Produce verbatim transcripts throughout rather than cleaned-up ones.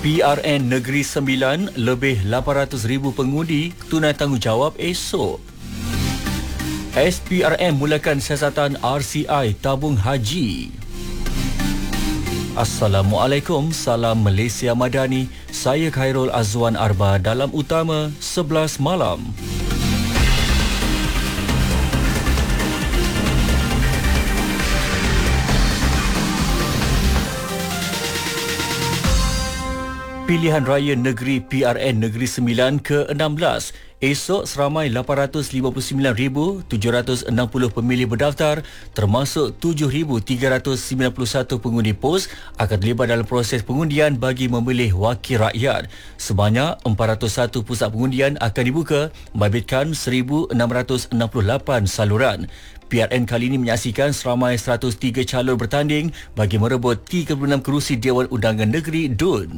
P R N Negeri Sembilan, lebih lapan ratus ribu pengundi tunai tanggungjawab esok. S P R M mulakan siasatan R C I tabung haji. Assalamualaikum, salam Malaysia Madani. Saya Khairul Azwan Arba dalam Utama sebelas malam. Pilihan Raya Negeri P R N Negeri Sembilan ke enam belas. Esok seramai lapan ratus lima puluh sembilan ribu tujuh ratus enam puluh pemilih berdaftar termasuk tujuh ribu tiga ratus sembilan puluh satu pengundi pos akan terlibat dalam proses pengundian bagi memilih wakil rakyat. Sebanyak empat ratus satu pusat pengundian akan dibuka membabitkan seribu enam ratus enam puluh lapan saluran. P R N kali ini menyaksikan seramai seratus tiga calon bertanding bagi merebut tiga puluh enam kerusi Dewan Undangan Negeri D U N.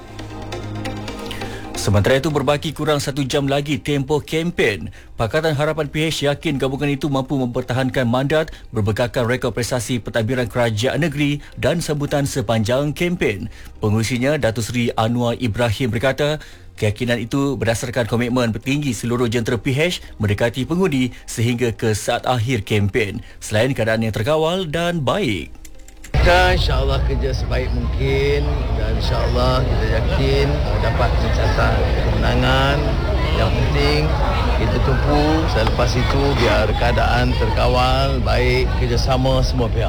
Sementara itu, berbaki kurang satu jam lagi tempoh kempen. Pakatan Harapan P H yakin gabungan itu mampu mempertahankan mandat berbekalkan rekod prestasi pentadbiran kerajaan negeri dan sambutan sepanjang kempen. Pengurusinya, Datuk Seri Anwar Ibrahim berkata, keyakinan itu berdasarkan komitmen petinggi seluruh jentera P H mendekati pengundi sehingga ke saat akhir kempen, selain keadaan yang terkawal dan baik. Kita insyaAllah kerja sebaik mungkin dan insyaAllah kita yakin uh, dapat mencatat kemenangan. Yang penting kita tumpu, selepas itu biar keadaan terkawal, baik, kerjasama semua pihak.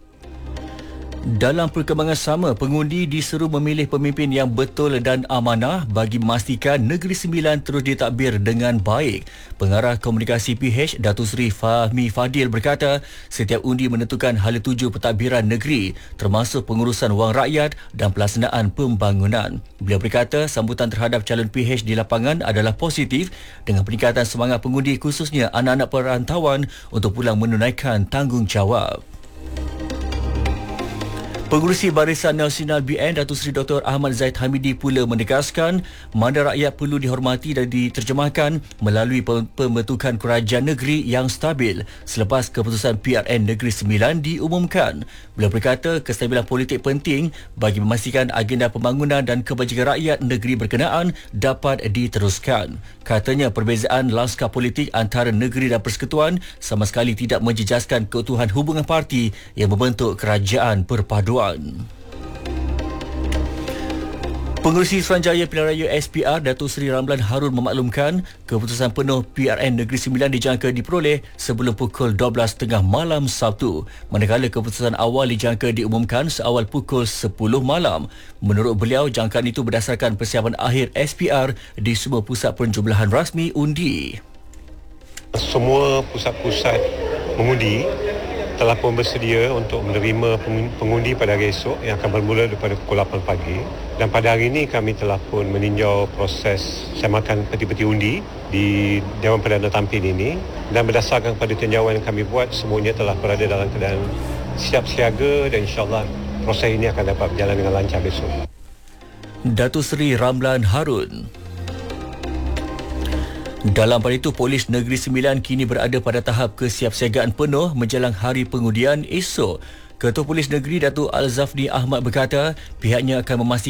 Dalam perkembangan sama, pengundi diseru memilih pemimpin yang betul dan amanah bagi memastikan Negeri Sembilan terus ditadbir dengan baik. Pengarah Komunikasi P H, Datuk Seri Fahmi Fadil berkata, setiap undi menentukan hala tuju pentadbiran negeri, termasuk pengurusan wang rakyat dan pelaksanaan pembangunan. Beliau berkata, sambutan terhadap calon P H di lapangan adalah positif dengan peningkatan semangat pengundi khususnya anak-anak perantauan untuk pulang menunaikan tanggungjawab. Pengurusi Barisan Nasional B N Datuk Seri Doktor Ahmad Zaid Hamidi pula menegaskan mandat rakyat perlu dihormati dan diterjemahkan melalui pembentukan kerajaan negeri yang stabil selepas keputusan P R N Negeri Sembilan diumumkan. Beliau berkata kestabilan politik penting bagi memastikan agenda pembangunan dan kebajikan rakyat negeri berkenaan dapat diteruskan. Katanya perbezaan lanskap politik antara negeri dan persekutuan sama sekali tidak menjejaskan keutuhan hubungan parti yang membentuk kerajaan perpaduan. Pengurusi Suruhanjaya Pilihan Raya S P R Datuk Seri Ramlan Harun memaklumkan keputusan penuh P R N Negeri Sembilan dijangka diperoleh sebelum pukul dua belas tiga puluh malam Sabtu, manakala keputusan awal dijangka diumumkan seawal pukul sepuluh malam. Menurut beliau, jangkaan itu berdasarkan persiapan akhir S P R di semua pusat penjumlahan rasmi undi. Semua pusat-pusat mengundi telah pun bersedia untuk menerima pengundi pada hari esok yang akan bermula daripada pukul lapan pagi. Dan pada hari ini kami telah pun meninjau proses semakan peti-peti undi di Dewan Perdana Tampin ini, dan berdasarkan pada tinjauan yang kami buat, semuanya telah berada dalam keadaan siap siaga dan insyaAllah proses ini akan dapat berjalan dengan lancar besok. Datuk Seri Ramlan Harun. Dalam pada itu, Polis Negeri Sembilan kini berada pada tahap kesiapsiagaan penuh menjelang hari pengundian esok. Ketua Polis Negeri Datuk Al-Zafni Ahmad berkata pihaknya akan memastikan